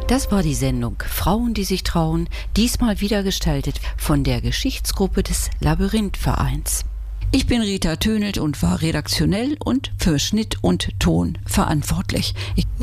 Das war die Sendung Frauen, die sich trauen, diesmal wieder gestaltet von der Geschichtsgruppe des Labyrinth-Vereins. Ich bin Rita Tönelt und war redaktionell und für Schnitt und Ton verantwortlich.